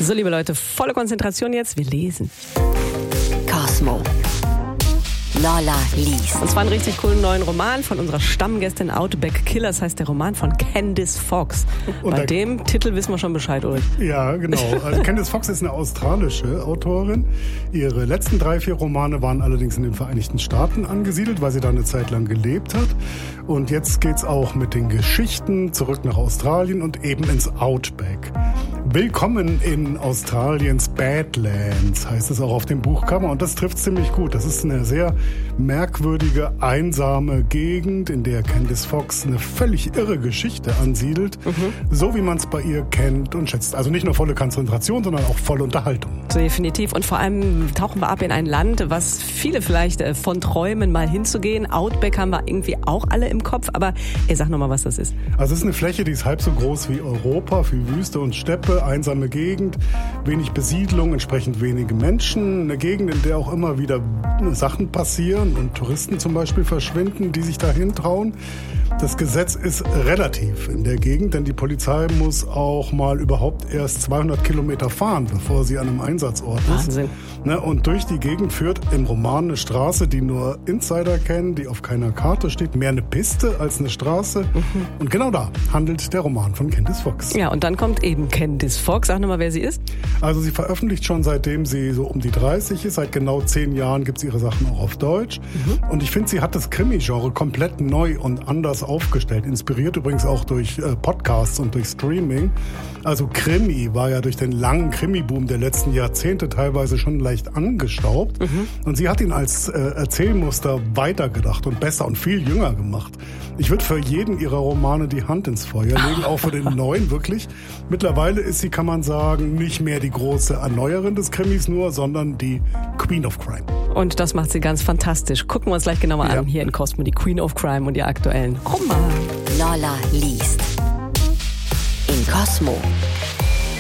So, liebe Leute, volle Konzentration jetzt. Wir lesen. Cosmo. Lola liest. Und zwar einen richtig coolen neuen Roman von unserer Stammgästin Outback Killers, heißt der Roman von Candice Fox. Und bei dem Titel wissen wir schon Bescheid, Ulrich. Ja, genau. Also Candice Fox ist eine australische Autorin. Ihre letzten 3-4 Romane waren allerdings in den Vereinigten Staaten angesiedelt, weil sie da eine Zeit lang gelebt hat. Und jetzt geht's auch mit den Geschichten zurück nach Australien und eben ins Outback. Willkommen in Australiens Badlands, heißt es auch auf dem Buchcover. Und das trifft ziemlich gut. Das ist eine sehr merkwürdige, einsame Gegend, in der Candice Fox eine völlig irre Geschichte ansiedelt. So wie man es bei ihr kennt und schätzt. Also nicht nur volle Konzentration, sondern auch volle Unterhaltung. Definitiv. Und vor allem tauchen wir ab in ein Land, was viele vielleicht von träumen, mal hinzugehen. Outback haben wir irgendwie auch alle im Kopf. Aber sag nochmal, was das ist. Also es ist eine Fläche, die ist halb so groß wie Europa, viel Wüste und Steppe, einsame Gegend, wenig Besiedlung, entsprechend wenige Menschen. Eine Gegend, in der auch immer wieder Sachen passieren und Touristen zum Beispiel verschwinden, die sich dahin trauen. Das Gesetz ist relativ in der Gegend, denn die Polizei muss auch mal überhaupt erst 200 Kilometer fahren, bevor sie an einem Einsatzort ist. Wahnsinn. Und durch die Gegend führt im Roman eine Straße, die nur Insider kennen, die auf keiner Karte steht. Mehr eine Piste als eine Straße. Und genau da handelt der Roman von Candice Fox. Ja, und dann kommt eben Candice Fox. Sag nochmal, wer sie ist. Also sie veröffentlicht schon seitdem sie so um die 30 ist. Seit genau 10 Jahren gibt es ihre Sachen auch auf Deutsch. Und ich finde, sie hat das Krimi-Genre komplett neu und anders aufgestellt. Inspiriert übrigens auch durch Podcasts und durch Streaming. Also Krimi war ja durch den langen Krimi-Boom der letzten Jahrzehnte teilweise schon leicht angestaubt. Und sie hat ihn als Erzählmuster weitergedacht und besser und viel jünger gemacht. Ich würde für jeden ihrer Romane die Hand ins Feuer legen, auch für den neuen wirklich. Mittlerweile ist sie, kann man sagen, nicht mehr die große Erneuerin des Krimis nur, sondern die Queen of Crime. Und das macht sie ganz fantastisch. Gucken wir uns gleich genauer an hier in Cosmo, die Queen of Crime und ihr aktuellen Roman. Lola liest. In Cosmo.